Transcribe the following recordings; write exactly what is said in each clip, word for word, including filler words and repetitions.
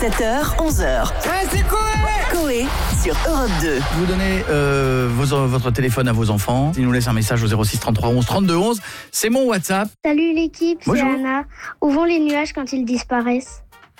sept heures, onze heures. Ouais, c'est Coé Coé sur Europe deux. Vous donnez euh, vos, votre téléphone à vos enfants. Ils nous laissent un message au zéro six trente-trois onze trente-deux onze. C'est mon WhatsApp. Salut l'équipe, c'est Bonjour. Anna. Où vont les nuages quand ils disparaissent?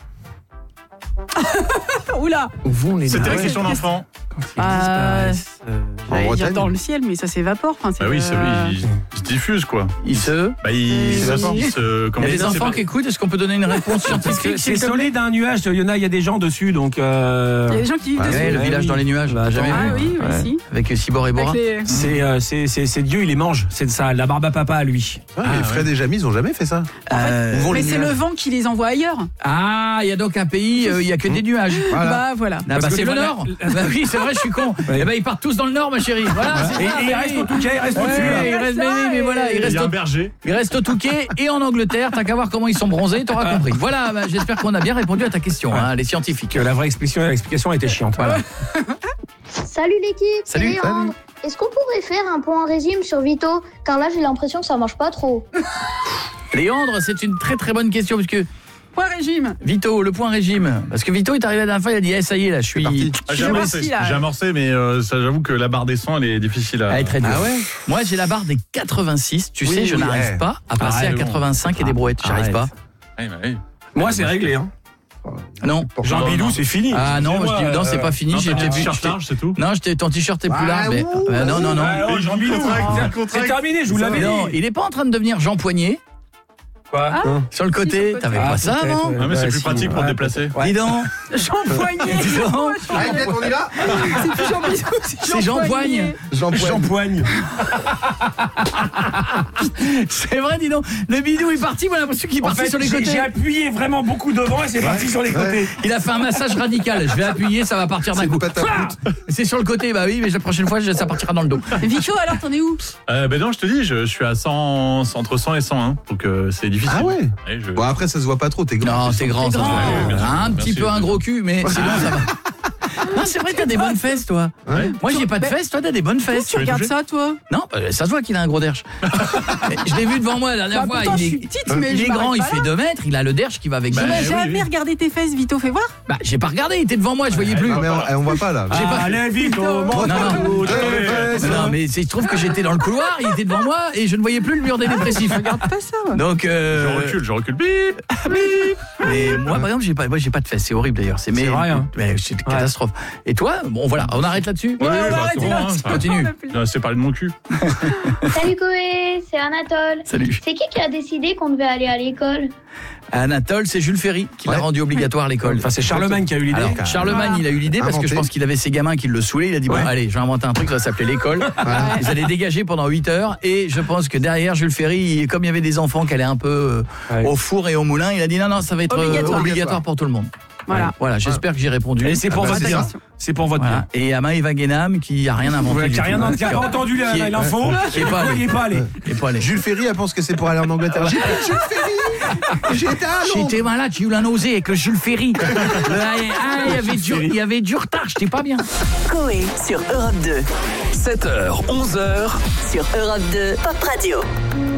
Oula. Où vont les C'était la nuages question d'enfant. quand ils Euh, disparaissent, euh, J'allais dire Bretagne. dans le ciel, mais ça s'évapore. Enfin, c'est Bah oui, c'est, euh, il, il se diffuse quoi. Ils se... Bah il, il se, il se- Il comment y a des dire, c'est enfants pas- qui écoutent. Est-ce qu'on peut donner une réponse scientifique? C'est solide un nuage, il y en a, il y a des gens dessus, donc. Euh... Il y a des gens qui vivent Ouais, dessus. Ouais, le Ouais, village oui. dans les nuages, là, jamais Ah vu. oui, oui, Ouais. si. Avec Cibor et Bora. Avec les- C'est, euh, c'est, c'est, c'est Dieu, il les mange. C'est ça, la barbe à papa à lui. Ah, Ah, ouais. Fred et Jamie, ils ont jamais fait ça. Euh, Où vont Mais les c'est le nuages vent qui les envoie ailleurs. Ah, il y a donc un pays, euh, il y a que des nuages. Bah voilà. Ah, bah, Parce que c'est le voilà, nord. Bah oui, c'est vrai, je suis con. Ouais. Eh ben ils partent tous dans le nord, ma chérie. Voilà. c'est Et, ça, et il bah reste oui. au Touquet, il reste Ouais, au-dessus. là. il reste, mais, oui, mais voilà, il Il reste y a au, un berger. il reste au Touquet et en Angleterre. T'as qu'à voir comment ils sont bronzés, t'auras compris. Voilà, bah, j'espère qu'on a bien répondu à ta question, hein, les scientifiques. Que la vraie explication, l'explication a été chiante. Voilà. Salut l'équipe, c'est Salut. Léandre. Est-ce qu'on pourrait faire un point régime sur Vito? Car là j'ai l'impression que ça marche pas trop. Léandre, c'est une très très bonne question parce que Point régime. Vito, le point régime. Parce que Vito est arrivé la dernière fois, il a dit eh, ça y est, là, je suis. Ah, j'ai Je amorcé, remercie, là. j'ai amorcé, mais euh, ça, j'avoue que la barre des cent, elle est difficile à. Elle est très dure. Ah ouais. Moi, j'ai la barre des quatre-vingt-six. Tu Oui, sais, je oui, n'arrive ouais. pas à passer Ah, à bon. quatre-vingt-cinq et des brouettes. J'arrive Arrête. pas. Ouais, bah, oui. Moi, c'est réglé. Hein. Non. Jean Non, Bilou, non. c'est fini. Ah non, moi, je dis, non, c'est pas fini. Non, J'ai t'as j'ai un vu. t-shirt j'étais- large, c'est tout. Non, j'étais- ton t-shirt est plus Ah, large. mais- ouh, euh, non, non, non. Ah, oh, Jean Bilou, Contract, c'est contract. terminé, je vous l'avais dit. Non, il est pas en train de devenir Jean Poignet. Quoi Sur le Si, sur côté, le t'avais côté. pas Ah, ça peut-être, avant ouais. Ah, mais c'est Ouais, plus si, pratique pour ouais, te déplacer. Ouais. Dis donc. Jean Poignet. Dis donc. Arrête, on est là. C'est plus Jean Bisou, C'est Jean Poigne. Jean Poigne. C'est vrai, dis donc. Le bidou est parti, on a l'impression qu'il est En parti fait, sur les j'ai côtés. j'ai appuyé vraiment beaucoup devant et c'est parti sur les côtés. Il a fait un massage radical. Je vais appuyer, ça va partir d'un coup. Fouah. C'est sur le côté, bah oui, mais la prochaine fois, je- ça partira dans le dos. Vito, alors t'en es où? Euh, ben non, je te dis, je, je suis à cent, entre cent et cent un, donc euh, c'est difficile. Ah ouais. Ouais, je- Bon, après, ça se voit pas trop, t'es grand. Non, c'est grand, C'est ça. grand. se voit. Ouais, bien sûr. Un petit Merci, peu un merci. gros cul, mais sinon ça va. Non, c'est vrai, t'as des bonnes fesses, toi. Ouais. Moi, j'ai pas de fesses, toi, t'as des bonnes fesses. Tu regardes ça, toi? Non, euh, ça se voit qu'il a un gros derche. Je l'ai vu devant moi la dernière Bah, fois. pourtant, Il je est, suis petite, mais il je est grand, m'arrête il pas fait là. deux mètres, il a le derche qui va avec Bah, deux J'ai mètres. oui, jamais oui. regardé tes fesses, Vito, fais voir. Bah, j'ai pas regardé, il était devant moi, je voyais plus. Non, mais on, on voit pas là. J'ai pas- Allez, vite, Non, monte non. tout, Ouais, tout. Non, mais c'est- il se trouve que j'étais dans le couloir, il était devant moi et je ne voyais plus le mur des dépressifs. Regarde pas ça. ouais. Donc, euh, Je recule, je recule. Bip, bip. mais moi, par exemple, j'ai pas, moi, j'ai pas de fesses, c'est horrible d'ailleurs. C'est mais, C'est vrai, hein. mais c'est une catastrophe. Et toi, bon, voilà, on arrête là-dessus. Ouais, on va bah, arrêter c'est là. bon, hein, c'est continue. bon, on a plus le- Non, c'est parler de mon cul. Salut Coé, c'est Anatole. Salut. C'est qui qui a décidé qu'on devait aller à l'école? Anatole, c'est Jules Ferry qui l'a Ouais. rendu obligatoire l'école. Enfin, c'est Charlemagne qui a eu l'idée. Alors, Charlemagne, il a eu l'idée parce que Inventé. je pense qu'il avait ses gamins qui le saoulaient. Il a dit, bon, Ouais. allez, je vais inventer un truc, ça va s'appeler l'école. Vous allez dégager pendant huit heures. Et je pense que derrière, Jules Ferry, comme il y avait des enfants qui allaient un peu euh, Ouais. au four et au moulin, il a dit, non, non, ça va être euh, obligatoire, Obligatoire. pour tout le monde. Voilà. Voilà, j'espère que j'ai répondu. Et c'est pour Ah, bah, votre c'est bien. ça. C'est pour votre Voilà. bien. Et Amaeva Guénam qui a rien inventé. Voilà, du qui a rien tout. qui a pas entendu la- Qui est- l'info. Qui est pas allé. Il est pas allé. Qui est pas allé. Jules Ferry, elle pense que c'est pour aller en Angleterre. J'ai fait Jules Ferry. J'étais à Londres. J'étais malade, j'ai eu la nausée avec le Jules Ferry. Ah, il y avait du, il y avait du retard, j'étais pas bien. Coé sur Europe deux. sept heures, onze heures. Sur Europe deux, Pop Radio.